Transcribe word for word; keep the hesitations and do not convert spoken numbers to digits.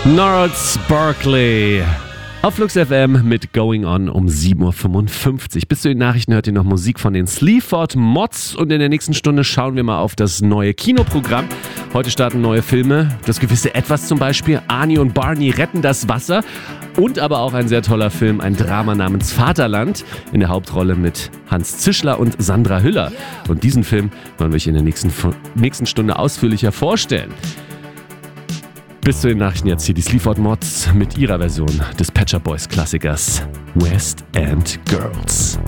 Gnarls Barkley auf Flux F M mit Going On um sieben Uhr fünfundfünfzig. Bis zu den Nachrichten hört ihr noch Musik von den Sleaford Mods und in der nächsten Stunde schauen wir mal auf das neue Kinoprogramm. Heute starten neue Filme, das gewisse Etwas zum Beispiel, Arnie und Barney retten das Wasser und aber auch ein sehr toller Film, ein Drama namens Vaterland, in der Hauptrolle mit Hans Zischler und Sandra Hüller. Und diesen Film wollen wir euch in der nächsten, nächsten Stunde ausführlicher vorstellen. Bis zu den Nachrichten jetzt hier die Sleaford Mods mit ihrer Version des Pet Shop Boys Klassikers West End Girls.